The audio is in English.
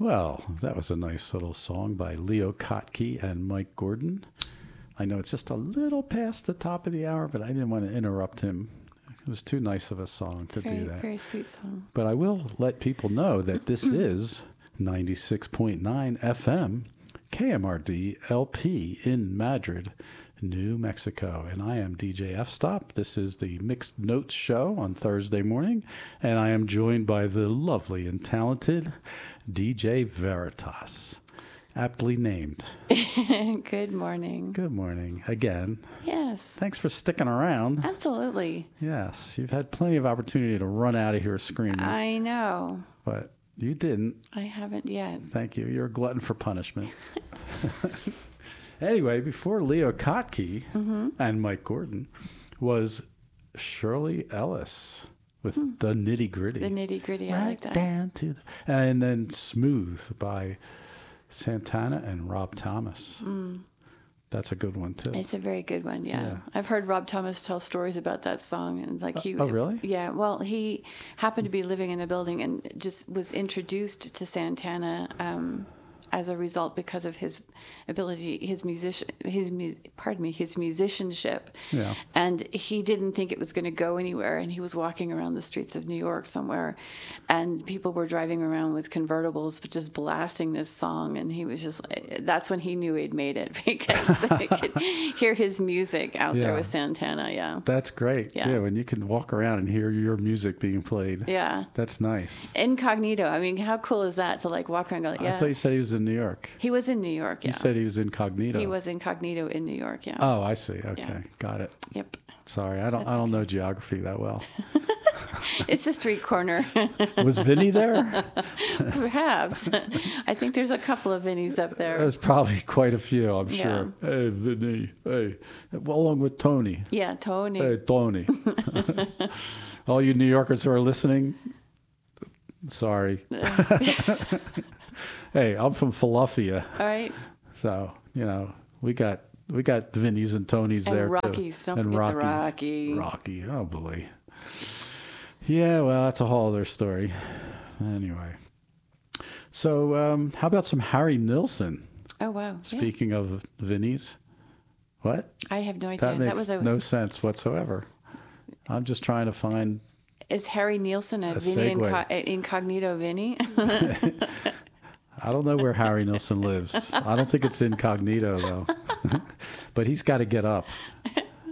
Well, that was a nice little song by Leo Kottke and Mike Gordon. I know it's just a little past the top of the hour, but I didn't want to interrupt him. It was too nice of a song to do that. Very sweet song. But I will let people know that this is 96.9 FM, KMRD LP in Madrid, New Mexico. And I am DJ F-Stop. This is the Mixed Notes Show on Thursday morning. And I am joined by the lovely and talented DJ Veritas, aptly named. Good morning. Good morning again. Yes. Thanks for sticking around. Absolutely. Yes, you've had plenty of opportunity to run out of here screaming. I know. But you didn't. I haven't yet. Thank you. You're a glutton for punishment. Anyway, before Leo Kottke and Mike Gordon was Shirley Ellis with The Nitty Gritty. The Nitty Gritty, I like that. Down to the, and then Smooth by Santana and Rob Thomas. That's a good one too. It's a very good one, yeah. I've heard Rob Thomas tell stories about that song, and like he. Oh, really? Yeah. Well, he happened to be living in the building and just was introduced to Santana as a result because of his ability, his musicianship. Yeah. And he didn't think it was going to go anywhere. And he was walking around the streets of New York somewhere, and people were driving around with convertibles, but just blasting this song. And he was just, that's when he knew he'd made it, because they could hear his music out there with Santana. Yeah. That's great. Yeah. When you can walk around and hear your music being played. Yeah. That's nice. Incognito. I mean, how cool is that to like walk around and go, yeah. I thought you said he was in New York. He was in New York, yeah. You said he was incognito. He was incognito in New York, yeah. Oh, I see. Okay. Yeah. Got it. Yep. Sorry, I don't know geography that well. It's a street corner. Was Vinny there? Perhaps. I think there's a couple of Vinnies up there. There's probably quite a few, I'm sure. Hey, Vinny. Hey. Well, along with Tony. Yeah, Tony. Hey, Tony. All you New Yorkers who are listening, sorry. Hey, I'm from Philadelphia. All right. So, we got Vinnies and Tonys And there Rockies. too. Don't forget the Rocky. Rocky. Oh boy. Yeah, well, that's a whole other story. Anyway. So, how about some Harry Nilsson? Oh, wow. Speaking of Vinnies. What? I have no idea. That makes no sense whatsoever. I'm just trying to find... Is Harry Nilsson a Vinny incognito Vinny? I don't know where Harry Nilsson lives. I don't think it's incognito, though. But he's got to get up.